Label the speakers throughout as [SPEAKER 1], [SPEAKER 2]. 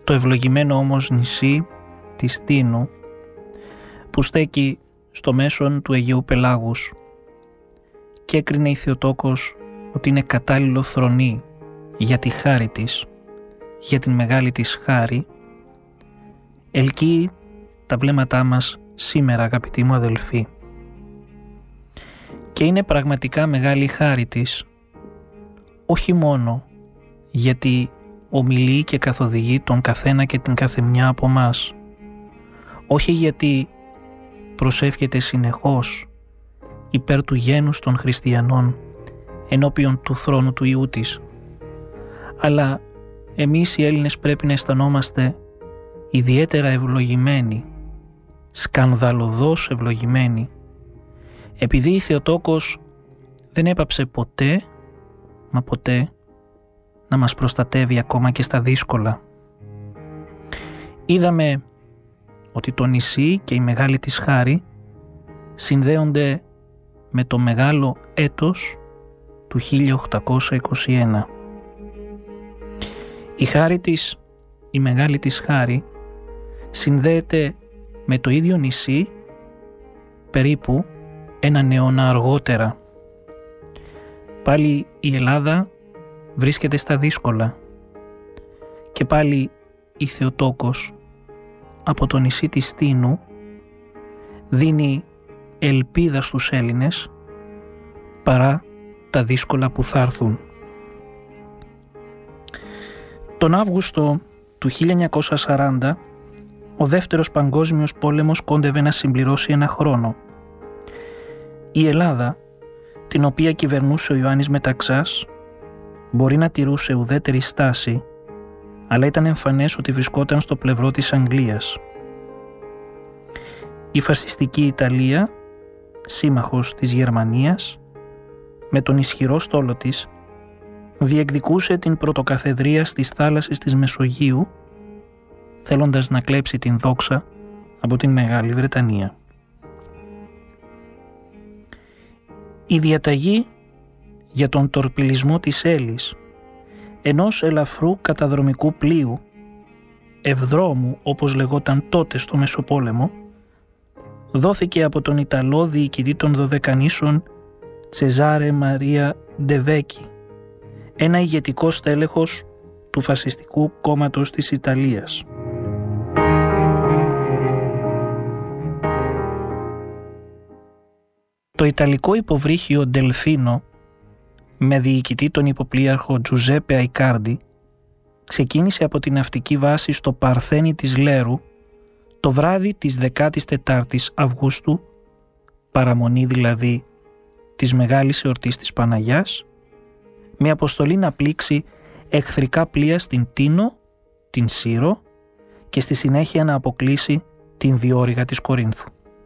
[SPEAKER 1] το ευλογημένο όμως νησί της Τίνου, που στέκει στο μέσον του Αιγαίου Πελάγους, και έκρινε η Θεοτόκος ότι είναι κατάλληλο θρονί για τη χάρη της, για την μεγάλη της χάρη, ελκύει τα βλέμματά μας σήμερα, αγαπητοί μου αδελφοί. Και είναι πραγματικά μεγάλη χάρη της, όχι μόνο γιατί ομιλεί και καθοδηγεί τον καθένα και την καθεμιά από μας, όχι γιατί προσεύχεται συνεχώς υπέρ του γένους των χριστιανών ενώπιον του θρόνου του Υιού της, αλλά εμείς οι Έλληνες πρέπει να αισθανόμαστε ιδιαίτερα ευλογημένοι, σκανδαλωδώς ευλογημένοι, επειδή η Θεοτόκος δεν έπαψε ποτέ, μα ποτέ, να μας προστατεύει ακόμα και στα δύσκολα. Είδαμε ότι το νησί και η μεγάλη της χάρη συνδέονται με το μεγάλο έτος του 1821. Η χάρη της, η μεγάλη της χάρη, συνδέεται με το ίδιο νησί περίπου έναν αιώνα αργότερα. Πάλι η Ελλάδα βρίσκεται στα δύσκολα και πάλι η Θεοτόκος από το νησί της Τίνου δίνει ελπίδα στους Έλληνες παρά τα δύσκολα που θα έρθουν. Τον Αύγουστο του 1940 ο Δεύτερος Παγκόσμιος Πόλεμος κόντευε να συμπληρώσει ένα χρόνο. Η Ελλάδα, την οποία κυβερνούσε ο Ιωάννης Μεταξάς, μπορεί να τηρούσε ουδέτερη στάση, αλλά ήταν εμφανές ότι βρισκόταν στο πλευρό της Αγγλίας. Η φασιστική Ιταλία, σύμμαχος της Γερμανίας, με τον ισχυρό στόλο της, διεκδικούσε την πρωτοκαθεδρία στις θάλασσες της Μεσογείου, θέλοντας να κλέψει την δόξα από την Μεγάλη Βρετανία. Η διαταγή για τον τορπιλισμό της Έλλης, ενός ελαφρού καταδρομικού πλοίου, ευδρόμου όπως λεγόταν τότε στο Μεσοπόλεμο, δόθηκε από τον Ιταλό διοικητή των Δωδεκανήσων Τσεζάρε Μαρία Ντεβέκη, ένα ηγετικό στέλεχος του φασιστικού κόμματος της Ιταλίας. Το Ιταλικό υποβρύχιο Ντελφίνο, με διοικητή τον υποπλοίαρχο Τζουζέπε Αϊκάρντι, ξεκίνησε από την ναυτική βάση στο Παρθένι της Λέρου το βράδυ της 14ης Αυγούστου, παραμονή δηλαδή της μεγάλης εορτής της Παναγιάς, με αποστολή να πλήξει εχθρικά πλοία στην Τίνο, την Σύρο και στη συνέχεια να αποκλείσει την διόρυγα της Κορίνθου.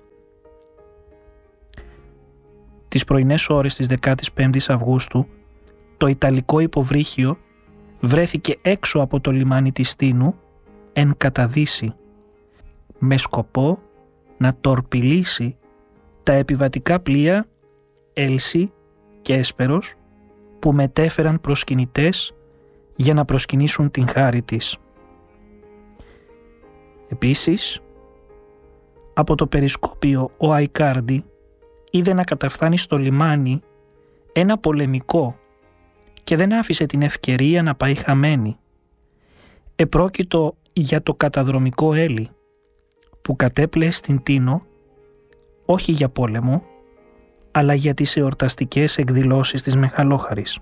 [SPEAKER 1] Τις πρωινές ώρες της 15ης Αυγούστου, το Ιταλικό υποβρύχιο βρέθηκε έξω από το λιμάνι της Τίνου εν καταδύση, με σκοπό να τορπιλήσει τα επιβατικά πλοία Έλση και Έσπερος που μετέφεραν προσκυνητές για να προσκυνήσουν την χάρη της. Επίσης, από το περισκόπιο ο Αϊκάρντι είδε να καταφθάνει στο λιμάνι ένα πολεμικό και δεν άφησε την ευκαιρία να πάει χαμένη. Επρόκειτο για το καταδρομικό Έλλη που κατέπλεε στην Τίνο όχι για πόλεμο, αλλά για τις εορταστικές εκδηλώσεις της Μεγαλόχαρης.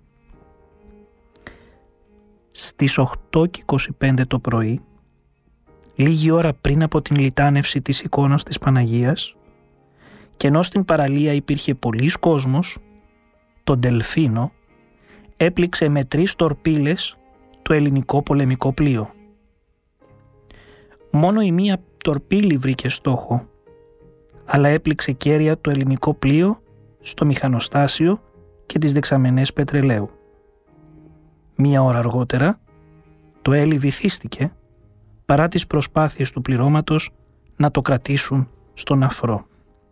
[SPEAKER 1] Στις 8:25 το πρωί, λίγη ώρα πριν από την λιτάνευση της εικόνας της Παναγίας, και ενώ στην παραλία υπήρχε πολύς κόσμος, το Ντελφίνο έπληξε με 3 τορπίλες το ελληνικό πολεμικό πλοίο. Μόνο η μία τορπίλη βρήκε στόχο, αλλά έπληξε κέρια το ελληνικό πλοίο στο μηχανοστάσιο και τις δεξαμενές πετρελαίου. Μία ώρα αργότερα, το Έλλη βυθίστηκε παρά τις προσπάθειες του πληρώματος να το κρατήσουν στον αφρό.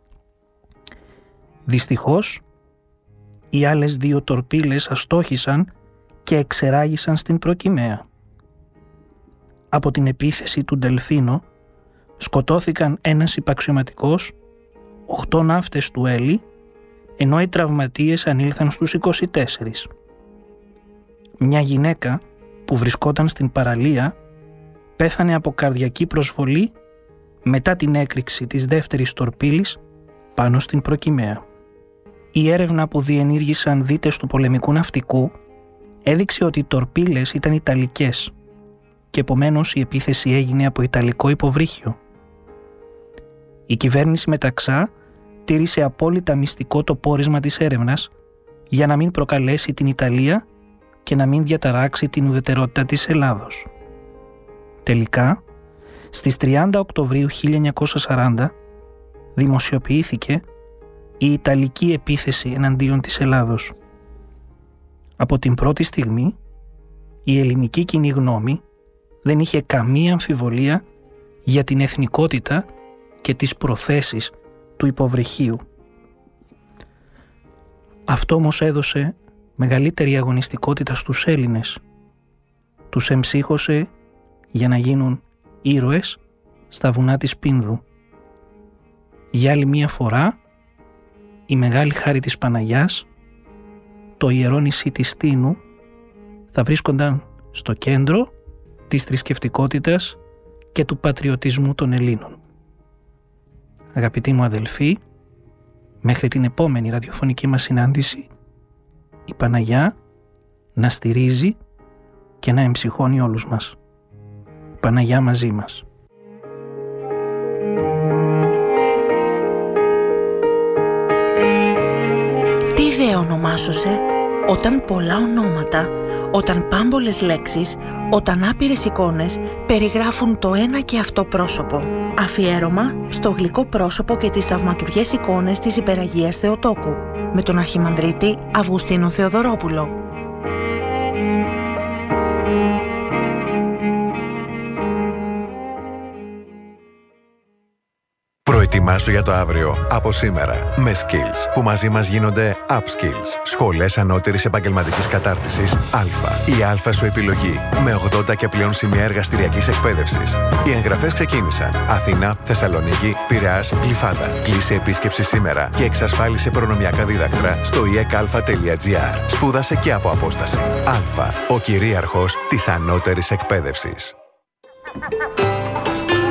[SPEAKER 1] Δυστυχώς, οι άλλες 2 τορπίλες αστόχησαν και εξεράγησαν στην Προκυμαία. από την επίθεση του Ντελφίνο σκοτώθηκαν ένας υπαξιωματικός, 8 ναύτες του Έλλη, ενώ οι τραυματίες ανήλθαν στους 24. Μια γυναίκα που βρισκόταν στην παραλία πέθανε από καρδιακή προσβολή μετά την έκρηξη της δεύτερης τορπίλης πάνω στην Προκυμαία. Η έρευνα που διενήργησαν δίτες του πολεμικού ναυτικού έδειξε ότι οι τορπίλες ήταν ιταλικές και επομένως η επίθεση έγινε από ιταλικό υποβρύχιο. Η κυβέρνηση Μεταξά τήρησε απόλυτα μυστικό το πόρισμα της έρευνας για να μην προκαλέσει την Ιταλία και να μην διαταράξει την ουδετερότητα της Ελλάδος. Τελικά, στις 30 Οκτωβρίου 1940 δημοσιοποιήθηκε η Ιταλική επίθεση εναντίον της Ελλάδος. Από την πρώτη στιγμή, η ελληνική κοινή γνώμη δεν είχε καμία αμφιβολία για την εθνικότητα και τις προθέσεις του υποβρυχίου. Αυτό όμως έδωσε μεγαλύτερη αγωνιστικότητα στους Έλληνες. Τους εμψύχωσε για να γίνουν ήρωες στα βουνά της Πίνδου. Για άλλη μία φορά, η μεγάλη χάρη της Παναγιάς, το ιερό νησί της Τίνου, θα βρίσκονταν στο κέντρο της θρησκευτικότητας και του πατριωτισμού των Ελλήνων. Αγαπητοί μου αδελφοί, μέχρι την επόμενη ραδιοφωνική μας συνάντηση, η Παναγιά να στηρίζει και να εμψυχώνει όλους μας. Η Παναγιά μαζί μας.
[SPEAKER 2] Τι ιδέα ονομάσωσε, όταν πολλά ονόματα, όταν πάμπολες λέξεις, όταν άπειρες εικόνες περιγράφουν το ένα και αυτό πρόσωπο. Αφιέρωμα στο γλυκό πρόσωπο και τις θαυματουργές εικόνες της Υπεραγίας Θεοτόκου, με τον Αρχιμανδρίτη Αυγουστίνο Θεοδωρόπουλο.
[SPEAKER 3] Προετοιμάσου για το αύριο από σήμερα με Skills που μαζί μας γίνονται Upskills. Σχολές ανώτερης επαγγελματικής κατάρτισης Α. Η Α σου επιλογή με 80 και πλέον σημεία εργαστηριακής εκπαίδευσης. Οι εγγραφές ξεκίνησαν. Αθήνα, Θεσσαλονίκη, Πειραιάς, Γλυφάδα. Κλείσε επίσκεψη σήμερα και εξασφάλισε προνομιακά δίδακτρα στο iecalfa.gr. Σπούδασε και από απόσταση. Α. Ο κυρίαρχος της ανώτερης εκπαίδευσης.